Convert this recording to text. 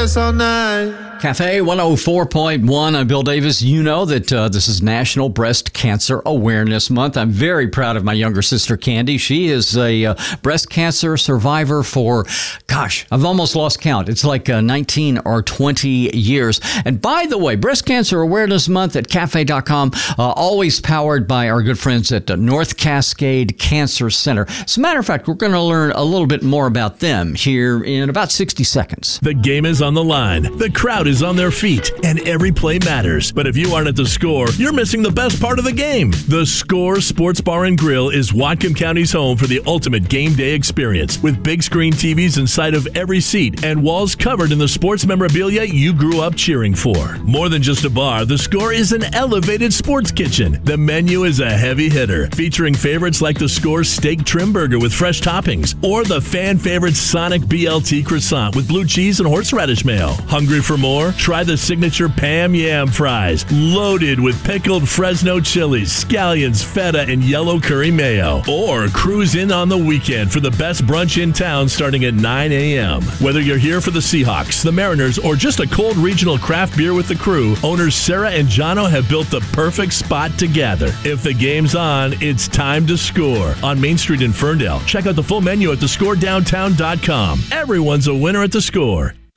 dance all night. Cafe 104.1. I'm Bill Davis. You know that this is National Breast Cancer Awareness Month. I'm very proud of my younger sister, Candy. She is a breast cancer survivor for, I've almost lost count. It's like 19 or 20 years. And by the way, Breast Cancer Awareness Month at cafe.com, always powered by our good friends at the North Cascade Cancer Center. As a matter of fact, we're going to learn a little bit more about them here in about 60 seconds. The game is on the line. The crowd is on their feet, and every play matters. But if you aren't at the Score, you're missing the best part of the game. The Score Sports Bar and Grill is Whatcom County's home for the ultimate game day experience, with big screen TVs inside of every seat and walls covered in the sports memorabilia you grew up cheering for. More than just a bar, the Score is an elevated sports kitchen. The menu is a heavy hitter, featuring favorites like the Score steak trim burger with fresh toppings, or the fan favorite Sonic BLT croissant with blue cheese and horseradish mayo. Hungry for more? Try the signature Pam Yam fries, loaded with pickled Fresno chilies, scallions, feta, and yellow curry mayo. Or cruise in on the weekend for the best brunch in town starting at 9 a.m. Whether you're here for the Seahawks, the Mariners, or just a cold regional craft beer with the crew, owners Sarah and Jono have built the perfect spot to gather. If the game's on, it's time to Score. On Main Street in Ferndale, check out the full menu at thescoredowntown.com. Everyone's a winner at the Score.